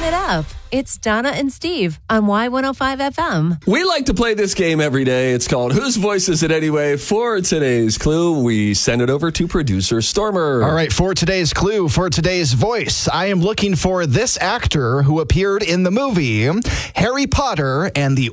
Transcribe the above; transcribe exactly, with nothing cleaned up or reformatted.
it up. It's Donna and Steve on Y one oh five F M. We like to play this game every day. It's called Whose Voice Is It Anyway? For today's clue, we send it over to producer Stormer. All right, for today's clue, for today's voice, I am looking for this actor who appeared in the movie Harry Potter and the